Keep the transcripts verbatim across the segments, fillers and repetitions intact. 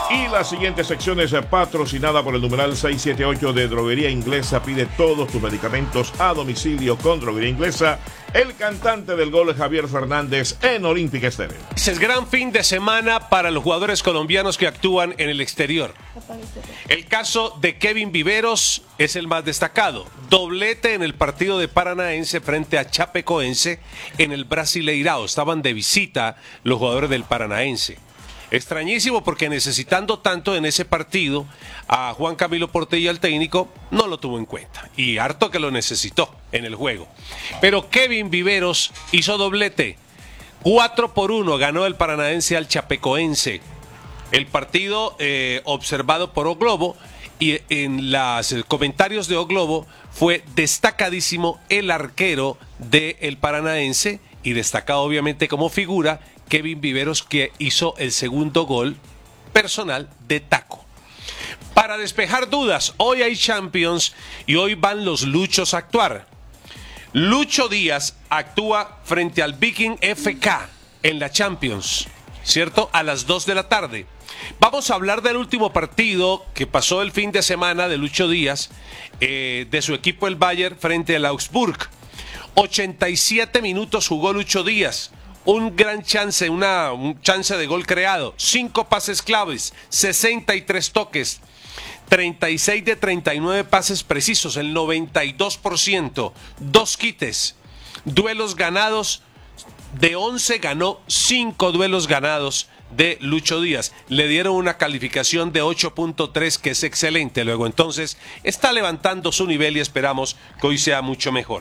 Y la siguiente sección es patrocinada por el numeral seiscientos setenta y ocho de Droguería Inglesa. Pide todos tus medicamentos a domicilio con Droguería Inglesa. El cantante del gol, Javier Fernández, en Olímpica Estéreo. Es gran fin de semana para los jugadores colombianos que actúan en el exterior. El caso de Kevin Viveros es el más destacado. Doblete en el partido de Paranaense frente a Chapecoense en el Brasileirao. Estaban de visita los jugadores del Paranaense. Extrañísimo porque necesitando tanto en ese partido a Juan Camilo Portilla, el técnico, no lo tuvo en cuenta. Y harto que lo necesitó en el juego. Pero Kevin Viveros hizo doblete. cuatro por uno ganó el Paranaense al Chapecoense. El partido eh, observado por O Globo, y en los comentarios de O Globo fue destacadísimo el arquero del Paranaense y destacado obviamente como figura Kevin Viveros, que hizo el segundo gol personal de taco. Para despejar dudas, hoy hay Champions y hoy van los Luchos a actuar. Lucho Díaz actúa frente al Viking F K en la Champions, ¿cierto? A las dos de la tarde. Vamos a hablar del último partido que pasó el fin de semana de Lucho Díaz, eh, de su equipo el Bayern frente al Augsburg. ochenta y siete minutos jugó Lucho Díaz. Un gran chance, una, un chance de gol creado, cinco pases claves, sesenta y tres toques, treinta y seis de treinta y nueve pases precisos, el noventa y dos por ciento, dos quites, duelos ganados, de once ganó cinco duelos ganados de Lucho Díaz. Le dieron una calificación de ocho punto tres, que es excelente. Luego entonces está levantando su nivel y esperamos que hoy sea mucho mejor.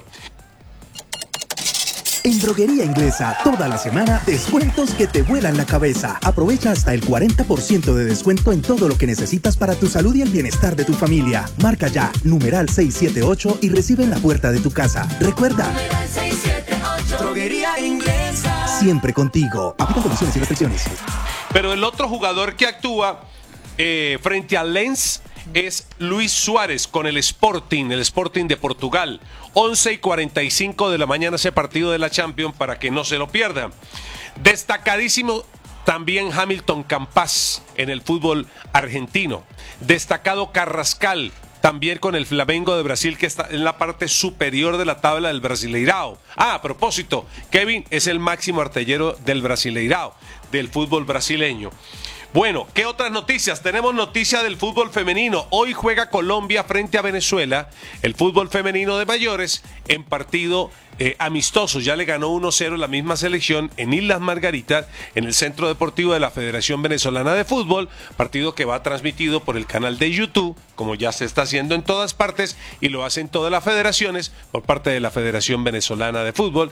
En Droguería Inglesa, toda la semana, descuentos que te vuelan la cabeza. Aprovecha hasta el cuarenta por ciento de descuento en todo lo que necesitas para tu salud y el bienestar de tu familia. Marca ya, numeral seiscientos setenta y ocho y recibe en la puerta de tu casa. Recuerda, numeral seiscientos setenta y ocho. Droguería Inglesa. Siempre contigo. Aplica condiciones y restricciones. Pero el otro jugador que actúa eh, frente al Lens es Luis Suárez con el Sporting, el Sporting de Portugal. once y cuarenta y cinco de la mañana ese partido de la Champions para que no se lo pierdan. Destacadísimo también Hamilton Campas en el fútbol argentino. Destacado Carrascal también con el Flamengo de Brasil, que está en la parte superior de la tabla del Brasileirao. Ah, a propósito, Kevin es el máximo artillero del Brasileirao, del fútbol brasileño. Bueno, ¿qué otras noticias? Tenemos noticia del fútbol femenino. Hoy juega Colombia frente a Venezuela, el fútbol femenino de mayores, en partido eh, amistoso. Ya le ganó uno cero la misma selección en Islas Margaritas, en el Centro Deportivo de la Federación Venezolana de Fútbol, partido que va transmitido por el canal de YouTube, como ya se está haciendo en todas partes, y lo hacen todas las federaciones por parte de la Federación Venezolana de Fútbol.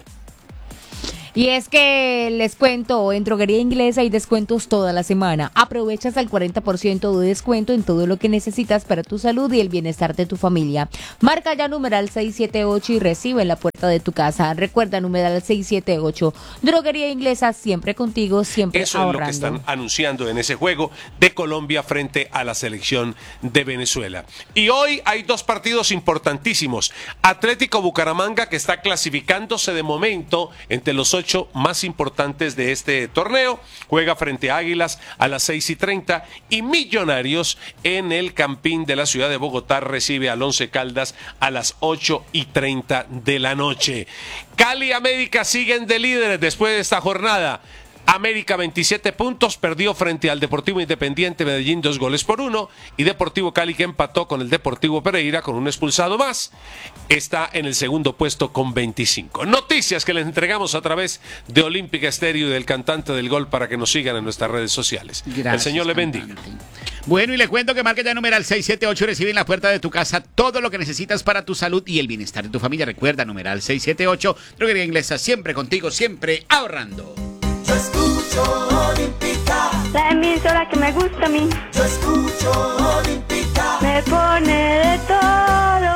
Y es que les cuento, en Droguería Inglesa hay descuentos toda la semana. Aprovechas el cuarenta por ciento de descuento en todo lo que necesitas para tu salud y el bienestar de tu familia. Marca ya numeral seiscientos setenta y ocho y recibe en la puerta de tu casa. Recuerda, numeral seiscientos setenta y ocho. Droguería Inglesa, siempre contigo, siempre Eso ahorrando. Es lo que están anunciando en ese juego de Colombia frente a la selección de Venezuela. Y hoy hay dos partidos importantísimos. Atlético Bucaramanga, que está clasificándose de momento entre los ocho más importantes de este torneo, juega frente a Águilas a las seis y treinta, y Millonarios en el Campín de la ciudad de Bogotá recibe al Once Caldas a las ocho y treinta de la noche. Cali y América siguen de líderes después de esta jornada. América veintisiete puntos, perdió frente al Deportivo Independiente Medellín dos goles por uno, y Deportivo Cali, que empató con el Deportivo Pereira con un expulsado más, está en el segundo puesto con veinticinco. Noticias que les entregamos a través de Olímpica Estéreo y del cantante del gol para que nos sigan en nuestras redes sociales. Gracias, el Señor le bendiga. Bueno, y le cuento que marque ya numeral seiscientos setenta y ocho y recibe en la puerta de tu casa todo lo que necesitas para tu salud y el bienestar de tu familia. Recuerda, numeral seiscientos setenta y ocho, Droguería Inglesa, siempre contigo, siempre ahorrando. Yo escucho Olímpica, la emisora que me gusta a mí. Yo escucho Olímpica, me pone de todo.